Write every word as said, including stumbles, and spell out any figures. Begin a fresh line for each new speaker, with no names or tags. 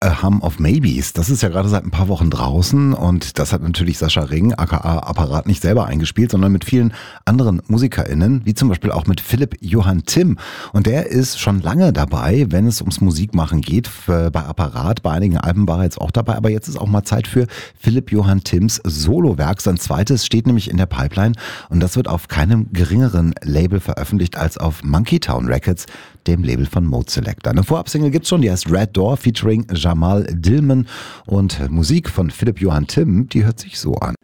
A Hum of Maybes. Das ist ja gerade seit ein paar Wochen draußen und das hat natürlich Sascha Ring, aka Apparat, nicht selber eingespielt, sondern mit vielen anderen MusikerInnen, wie zum Beispiel auch mit Philipp Johann Timm. Und der ist schon lange dabei, wenn es ums Musikmachen geht. Bei Apparat, bei einigen Alben war er jetzt auch dabei, aber jetzt ist auch mal Zeit für Philipp Johann Timms Solowerk. Sein zweites steht nämlich in der Pipeline und das wird auf keinem geringeren Label veröffentlicht als auf Monkey Town Records, dem Label von Mode Selector. Eine Vorabsingle gibt's schon, die heißt Red Door featuring Jamal Dillman und Musik von Philipp Johann Timm, die hört sich so an.